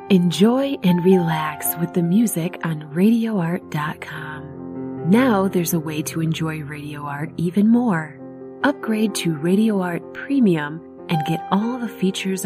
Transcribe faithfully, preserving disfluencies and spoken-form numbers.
Enjoy and relax with the music on radio art dot com. Now there's a way to enjoy Radio Art even more. Upgrade to Radio Art Premium and get all the features